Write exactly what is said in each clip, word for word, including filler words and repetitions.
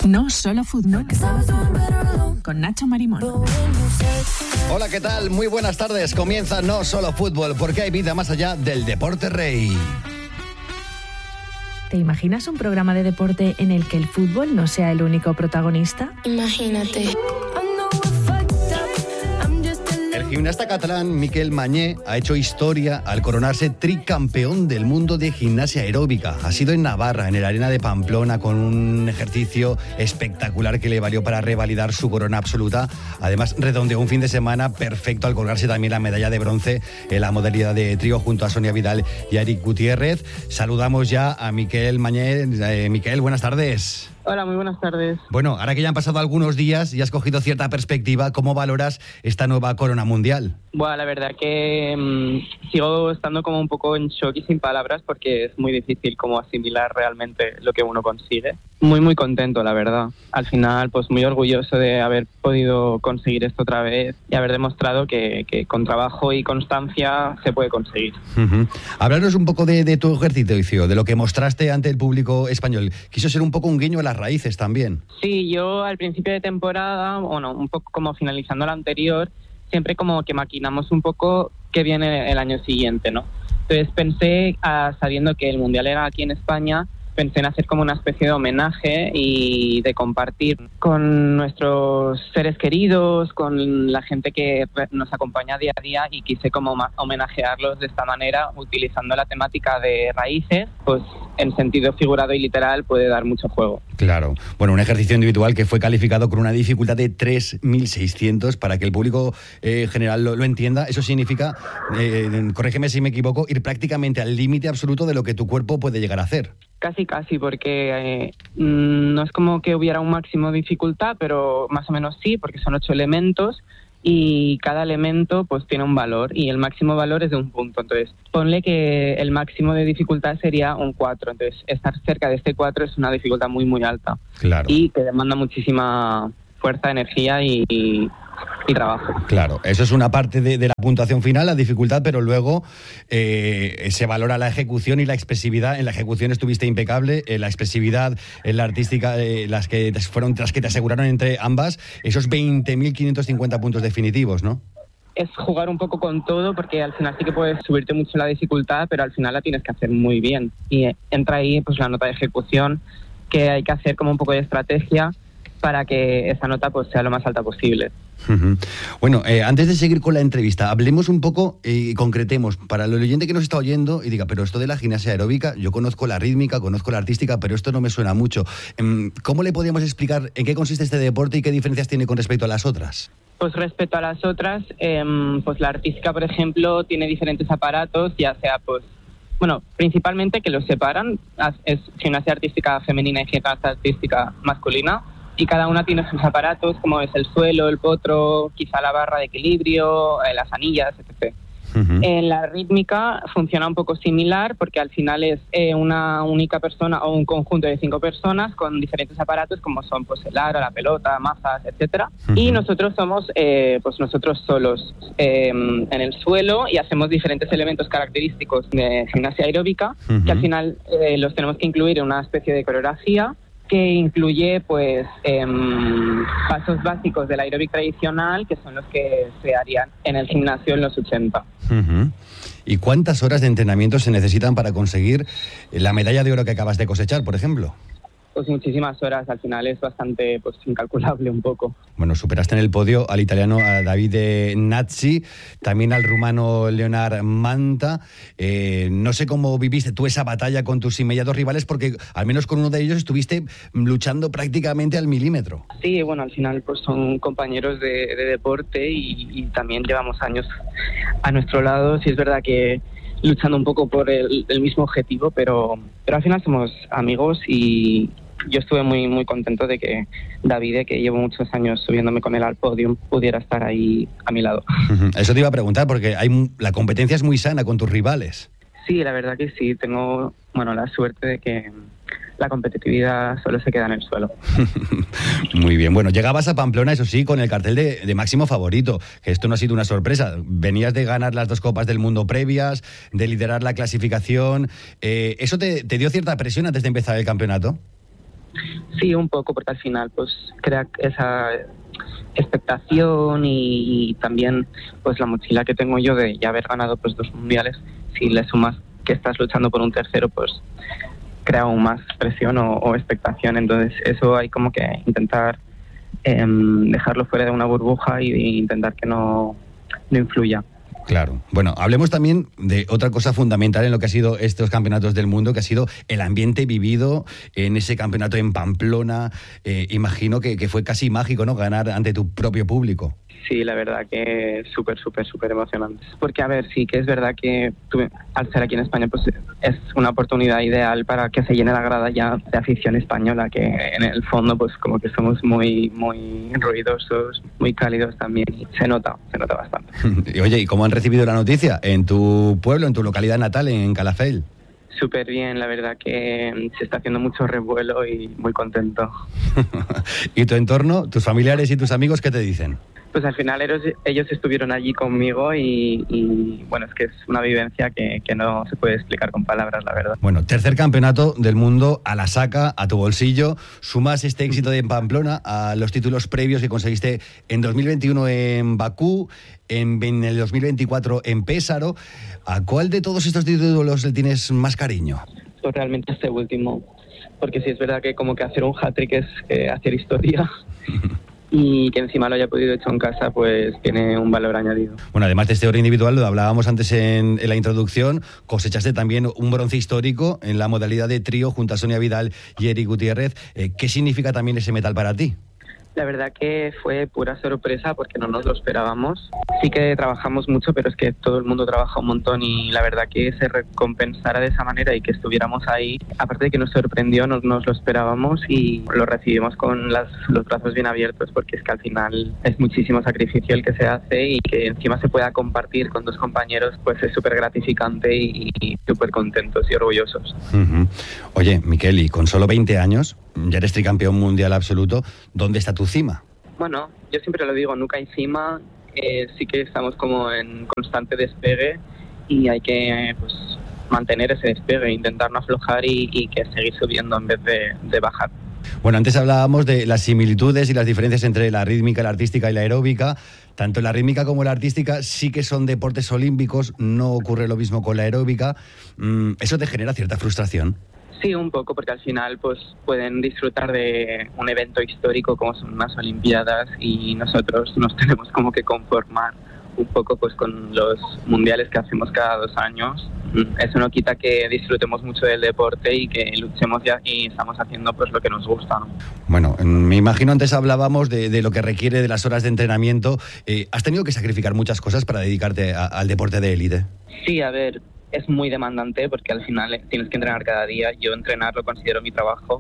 No solo fútbol. Con Nacho Marimón. Hola, ¿qué tal? Muy buenas tardes. Comienza No Solo Fútbol, porque hay vida más allá del deporte rey. ¿Te imaginas un programa de deporte en el que el fútbol no sea el único protagonista? Imagínate. El gimnasta catalán Miquel Mañé ha hecho historia al coronarse tricampeón del mundo de gimnasia aeróbica. Ha sido en Navarra, en el Arena de Pamplona, con un ejercicio espectacular que le valió para revalidar su corona absoluta. Además, redondeó un fin de semana perfecto al colgarse también la medalla de bronce en la modalidad de trío junto a Sonia Vidal y a Eric Gutiérrez. Saludamos ya a Miquel Mañé. Eh, Miquel, buenas tardes. Hola, muy buenas tardes. Bueno, ahora que ya han pasado algunos días y has cogido cierta perspectiva, ¿cómo valoras esta nueva corona mundial? Bueno, la verdad que mmm, sigo estando como un poco en shock y sin palabras porque es muy difícil como asimilar realmente lo que uno consigue. Muy, muy contento, la verdad. Al final, pues muy orgulloso de haber podido conseguir esto otra vez y haber demostrado que, que con trabajo y constancia se puede conseguir. Uh-huh. Háblanos un poco de, de tu ejercicio, de lo que mostraste ante el público español. Quiso ser un poco un guiño a las raíces también. Sí, yo al principio de temporada, bueno, un poco como finalizando la anterior, siempre como que maquinamos un poco qué viene el año siguiente, ¿no? Entonces pensé, ah, sabiendo que el Mundial era aquí en España, pensé en hacer como una especie de homenaje y de compartir con nuestros seres queridos, con la gente que nos acompaña día a día, y quise como homenajearlos de esta manera, utilizando la temática de raíces, pues en sentido figurado y literal puede dar mucho juego. Claro. Bueno, un ejercicio individual que fue calificado con una dificultad de tres mil seiscientos para que el público eh, general lo, lo entienda. Eso significa, eh, corrígeme si me equivoco, ir prácticamente al límite absoluto de lo que tu cuerpo puede llegar a hacer. Casi, casi, porque eh, no es como que hubiera un máximo de dificultad, pero más o menos sí, porque son ocho elementos y cada elemento pues tiene un valor y el máximo valor es de un punto. Entonces, ponle que el máximo de dificultad sería un cuatro. Entonces, estar cerca de este cuatro es una dificultad muy, muy alta. Claro. Y que demanda muchísima fuerza, energía y... y y trabajo. Claro, eso es una parte de, de la puntuación final, la dificultad, pero luego eh, se valora la ejecución y la expresividad. En la ejecución estuviste impecable, en la expresividad, en la artística, eh, las que fueron las que te aseguraron entre ambas esos veinte mil quinientos cincuenta puntos definitivos, ¿no? Es jugar un poco con todo, porque al final sí que puedes subirte mucho la dificultad, pero al final la tienes que hacer muy bien. Y entra ahí pues la nota de ejecución, que hay que hacer como un poco de estrategia para que esa nota pues sea lo más alta posible. Uh-huh. Bueno, eh, antes de seguir con la entrevista, hablemos un poco y eh, concretemos para el oyente que nos está oyendo y diga, pero esto de la gimnasia aeróbica, yo conozco la rítmica, conozco la artística, pero esto no me suena mucho. ¿Cómo le podríamos explicar en qué consiste este deporte y qué diferencias tiene con respecto a las otras? Pues respecto a las otras, eh, pues la artística, por ejemplo, tiene diferentes aparatos, ya sea pues bueno, principalmente que los separan, es gimnasia artística femenina y gimnasia artística masculina. Y cada una tiene sus aparatos, como es el suelo, el potro, quizá la barra de equilibrio, eh, las anillas, etcétera. Uh-huh. En la rítmica funciona un poco similar, porque al final es eh, una única persona o un conjunto de cinco personas con diferentes aparatos, como son pues el aro, la pelota, mazas, etcétera. Uh-huh. Y nosotros somos eh, pues nosotros solos eh, en el suelo y hacemos diferentes elementos característicos de gimnasia aeróbica, uh-huh, que al final eh, los tenemos que incluir en una especie de coreografía, que incluye pues eh, pasos básicos del aeróbic tradicional, que son los que se harían en el gimnasio en los ochenta. Uh-huh. ¿Y cuántas horas de entrenamiento se necesitan para conseguir la medalla de oro que acabas de cosechar, por ejemplo? Pues muchísimas horas, al final es bastante pues incalculable un poco. Bueno, superaste en el podio al italiano a Davide Nazzi, también al rumano Leonard Manta. Eh, no sé cómo viviste tú esa batalla con tus inmediatos rivales, porque al menos con uno de ellos estuviste luchando prácticamente al milímetro. Sí, bueno, al final pues son compañeros de, de deporte y, y también llevamos años a nuestro lado. Sí, es verdad que luchando un poco por el, el mismo objetivo, pero, pero al final somos amigos y yo estuve muy muy contento de que Davide, que llevo muchos años subiéndome con él al podium, pudiera estar ahí a mi lado. Eso te iba a preguntar, porque hay la competencia es muy sana con tus rivales. Sí, la verdad que sí. Tengo bueno la suerte de que la competitividad solo se queda en el suelo. Muy bien. Bueno, llegabas a Pamplona, eso sí, con el cartel de, de máximo favorito, que esto no ha sido una sorpresa. Venías de ganar las dos Copas del Mundo previas, de liderar la clasificación. Eh, ¿Eso te, te dio cierta presión antes de empezar el campeonato? Sí, un poco, porque al final pues crea esa expectación y, y también pues la mochila que tengo yo de ya haber ganado pues dos mundiales, si le sumas que estás luchando por un tercero, pues crea aún más presión o, o expectación. Entonces eso hay como que intentar eh, dejarlo fuera de una burbuja y, y intentar que no, no influya. Claro. Bueno, hablemos también de otra cosa fundamental en lo que ha sido estos campeonatos del mundo, que ha sido el ambiente vivido en ese campeonato en Pamplona. Eh, imagino que, que fue casi mágico, ¿no?, ganar ante tu propio público. Sí, la verdad que es súper, súper, súper emocionante. Porque, a ver, sí que es verdad que tuve, al ser aquí en España, pues es una oportunidad ideal para que se llene la grada ya de afición española, que en el fondo, pues como que somos muy, muy ruidosos, muy cálidos también. Y se nota, se nota bastante. Y, oye, ¿y cómo han recibido la noticia en tu pueblo, en tu localidad natal, en Calafell? Súper bien, la verdad que se está haciendo mucho revuelo y muy contento. ¿Y tu entorno, tus familiares y tus amigos, qué te dicen? Pues al final ellos, ellos estuvieron allí conmigo y, y bueno, es que es una vivencia que, que no se puede explicar con palabras, la verdad. Bueno, tercer campeonato del mundo a la saca, a tu bolsillo. Sumas este éxito de Pamplona a los títulos previos que conseguiste en dos mil veintiuno en Bakú, en, en el dos mil veinticuatro en Pésaro. ¿A cuál de todos estos títulos le tienes más cariño? Pues realmente este último, porque sí es verdad que como que hacer un hat-trick es eh, hacer historia. Y que encima lo haya podido hecho en casa, pues tiene un valor añadido. Bueno, además de este oro individual, lo hablábamos antes en, en la introducción, cosechaste también un bronce histórico en la modalidad de trío junto a Sonia Vidal y Eric Gutiérrez. Eh, ¿Qué significa también ese metal para ti? La verdad que fue pura sorpresa porque no nos lo esperábamos. Sí que trabajamos mucho, pero es que todo el mundo trabaja un montón y la verdad que se recompensara de esa manera y que estuviéramos ahí, aparte de que nos sorprendió, no nos lo esperábamos y lo recibimos con las, los brazos bien abiertos porque es que al final es muchísimo sacrificio el que se hace y que encima se pueda compartir con dos compañeros, pues es súper gratificante y, y súper contentos y orgullosos. Uh-huh. Oye, Miquel, y con solo veinte años, ya eres tricampeón mundial absoluto, ¿dónde está tu cima? Bueno, yo siempre lo digo, nunca encima, eh, sí que estamos como en constante despegue y hay que eh, pues mantener ese despegue, intentar no aflojar y, y que seguir subiendo en vez de, de bajar. Bueno, antes hablábamos de las similitudes y las diferencias entre la rítmica, la artística y la aeróbica. Tanto la rítmica como la artística sí que son deportes olímpicos, no ocurre lo mismo con la aeróbica. ¿Eso te genera cierta frustración? Sí, un poco, porque al final pues pueden disfrutar de un evento histórico como son unas Olimpiadas y nosotros nos tenemos como que conformar un poco pues con los mundiales que hacemos cada dos años. Eso no quita que disfrutemos mucho del deporte y que luchemos ya y estamos haciendo pues lo que nos gusta, ¿no? Bueno, me imagino antes hablábamos de, de lo que requiere de las horas de entrenamiento. Eh, ¿Has tenido que sacrificar muchas cosas para dedicarte a, al deporte de élite? Sí, a ver, es muy demandante porque al final tienes que entrenar cada día. Yo entrenar lo considero mi trabajo,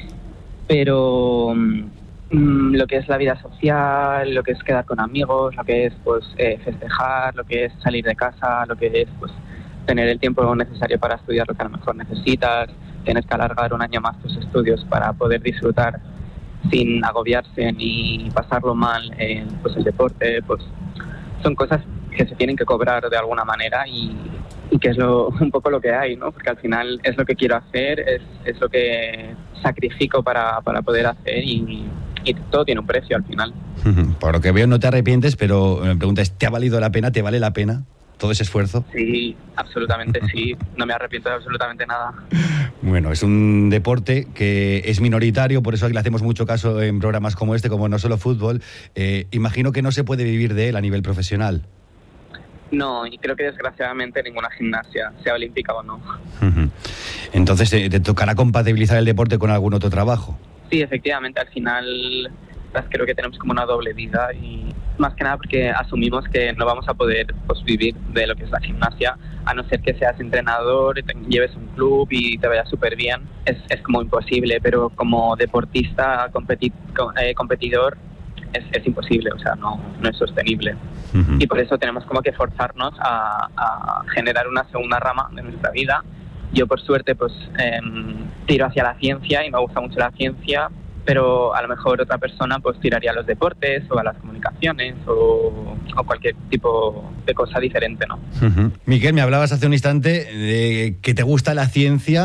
pero mmm, lo que es la vida social, lo que es quedar con amigos, lo que es pues eh, festejar, lo que es salir de casa, lo que es pues tener el tiempo necesario para estudiar lo que a lo mejor necesitas, tienes que alargar un año más tus estudios para poder disfrutar sin agobiarse ni pasarlo mal en pues el deporte, pues son cosas que se tienen que cobrar de alguna manera y y que es lo, un poco lo que hay, ¿no? Porque al final es lo que quiero hacer, es, es lo que sacrifico para, para poder hacer y, y todo tiene un precio al final. Por lo que veo no te arrepientes, pero me preguntas, ¿te ha valido la pena? ¿Te vale la pena todo ese esfuerzo? Sí, absolutamente sí, no me arrepiento de absolutamente nada. Bueno, es un deporte que es minoritario, por eso le hacemos mucho caso en programas como este, como No Solo Fútbol. Eh, imagino que no se puede vivir de él a nivel profesional. No, y creo que desgraciadamente ninguna gimnasia, sea olímpica o no. Uh-huh. Entonces, ¿te, te tocará compatibilizar el deporte con algún otro trabajo? Sí, efectivamente, al final creo que tenemos como una doble vida y más que nada porque asumimos que no vamos a poder pues, vivir de lo que es la gimnasia, a no ser que seas entrenador, te lleves un club y te vaya súper bien, es, es como imposible, pero como deportista, competi- eh, competidor, Es, es imposible, o sea, no, no es sostenible. Uh-huh. Y por eso tenemos como que forzarnos a, a generar una segunda rama de nuestra vida. Yo, por suerte, pues eh, tiro hacia la ciencia y me gusta mucho la ciencia, pero a lo mejor otra persona pues tiraría a los deportes o a las comunicaciones o, o cualquier tipo de cosa diferente, ¿no? Uh-huh. Miquel, me hablabas hace un instante de que te gusta la ciencia,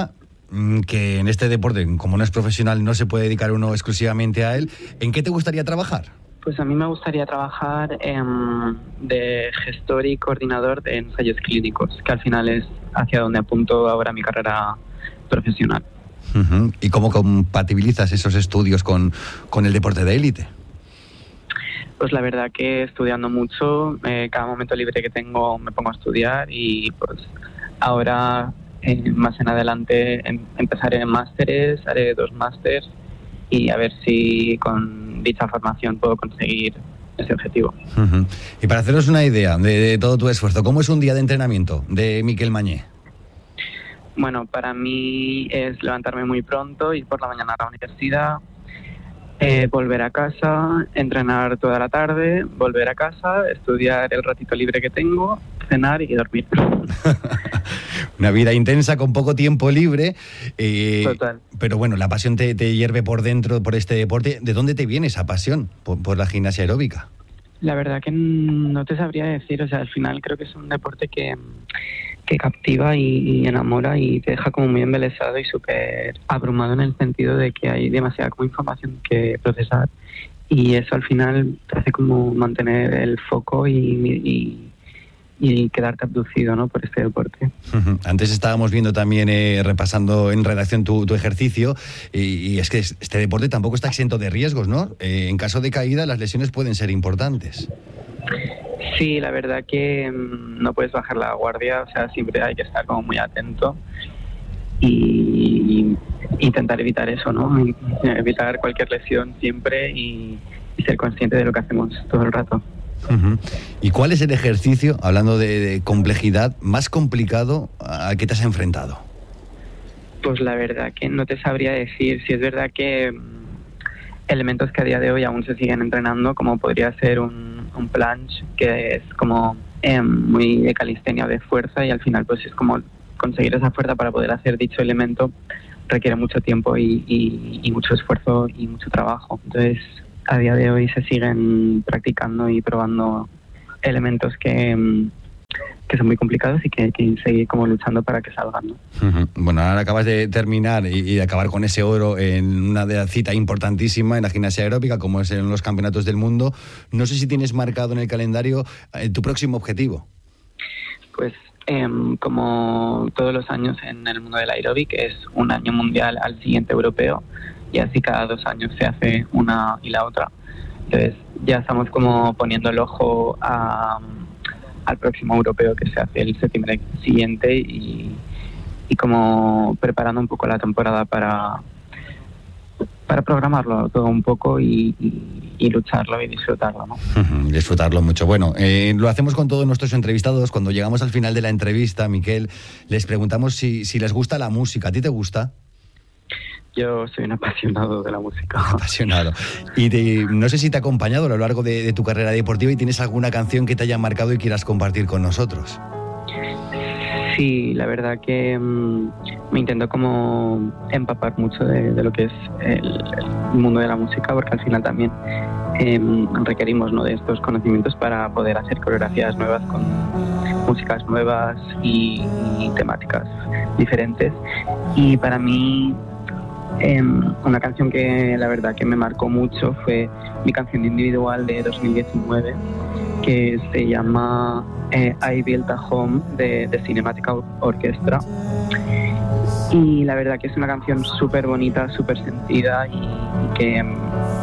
que en este deporte, como no es profesional, no se puede dedicar uno exclusivamente a él. ¿En qué te gustaría trabajar? Pues a mí me gustaría trabajar eh, de gestor y coordinador de ensayos clínicos, que al final es hacia donde apunto ahora mi carrera profesional. Uh-huh. ¿Y cómo compatibilizas esos estudios con, con el deporte de élite? Pues la verdad que estudiando mucho, eh, cada momento libre que tengo me pongo a estudiar y pues ahora eh, más en adelante em, empezaré en másteres, haré dos másters y a ver si con dicha formación puedo conseguir ese objetivo. Uh-huh. Y para haceros una idea de, de todo tu esfuerzo, ¿cómo es un día de entrenamiento de Miquel Mañé? Bueno, para mí es levantarme muy pronto, ir por la mañana a la universidad, eh, volver a casa, entrenar toda la tarde, volver a casa, estudiar el ratito libre que tengo, cenar y dormir. Una vida intensa con poco tiempo libre. Eh, Total. Pero bueno, la pasión te, te hierve por dentro por este deporte. ¿De dónde te viene esa pasión por, por la gimnasia aeróbica? La verdad que no te sabría decir, o sea, al final creo que es un deporte que, que captiva y, y enamora y te deja como muy embelesado y súper abrumado en el sentido de que hay demasiada como información que procesar y eso al final te hace como mantener el foco y, y y quedarte abducido, ¿no?, por este deporte. Uh-huh. Antes estábamos viendo también, eh, repasando en redacción tu, tu ejercicio, y, y es que este deporte tampoco está exento de riesgos, ¿no? Eh, en caso de caída, las lesiones pueden ser importantes. Sí, la verdad que mmm, no puedes bajar la guardia, o sea, siempre hay que estar como muy atento y, y intentar evitar eso, ¿no? Evitar cualquier lesión siempre y, y ser consciente de lo que hacemos todo el rato. Uh-huh. ¿Y cuál es el ejercicio, hablando de, de complejidad, más complicado a que te has enfrentado? Pues la verdad que no te sabría decir. Si es verdad que um, elementos que a día de hoy aún se siguen entrenando, como podría ser un, un planche, que es como eh, muy de calistenia o de fuerza, y al final pues es como conseguir esa fuerza para poder hacer dicho elemento requiere mucho tiempo y, y, y mucho esfuerzo y mucho trabajo. Entonces, a día de hoy se siguen practicando y probando elementos que, que son muy complicados y que hay que seguir como luchando para que salgan, ¿no? Uh-huh. Bueno, ahora acabas de terminar y, y de acabar con ese oro en una de cita importantísima en la gimnasia aeróbica, como es en los campeonatos del mundo. No sé si tienes marcado en el calendario eh, tu próximo objetivo. Pues eh, como todos los años en el mundo del aeróbic, es un año mundial al siguiente europeo. Y así cada dos años se hace una y la otra. Entonces ya estamos como poniendo el ojo a, al próximo europeo que se hace el septiembre siguiente y, y como preparando un poco la temporada para, para programarlo todo un poco y, y, y lucharlo y disfrutarlo, ¿no? Uh-huh, disfrutarlo mucho. Bueno, eh, lo hacemos con todos nuestros entrevistados. Cuando llegamos al final de la entrevista, Miquel, les preguntamos si, si les gusta la música. ¿A ti te gusta? Yo soy un apasionado de la música. Apasionado. Y te, no sé si te ha acompañado a lo largo de, de tu carrera deportiva y tienes alguna canción que te haya marcado y quieras compartir con nosotros. Sí, la verdad que mmm, me intento como empapar mucho de, de lo que es el, el mundo de la música, porque al final también eh, requerimos, ¿no?, de estos conocimientos para poder hacer coreografías nuevas con músicas nuevas y, y temáticas diferentes. Y para mí Eh, una canción que la verdad que me marcó mucho fue mi canción individual de dos mil diecinueve, que se llama eh, I Built a Home de, de Cinematic Orchestra, y la verdad que es una canción súper bonita, súper sentida y, y que um,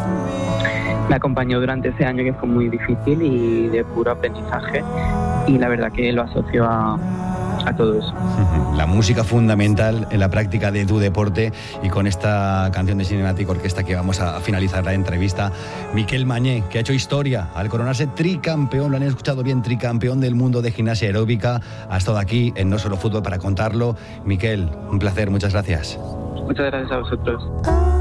me acompañó durante ese año que fue muy difícil y de puro aprendizaje, y la verdad que lo asocio a a todo eso. La música fundamental en la práctica de tu deporte, y con esta canción de Cinematic Orchestra que vamos a finalizar la entrevista. Miquel Mañé, que ha hecho historia al coronarse tricampeón, lo han escuchado bien, tricampeón del mundo de gimnasia aeróbica. Ha estado aquí en No Solo Fútbol para contarlo. Miquel, un placer, muchas gracias. Muchas gracias a vosotros.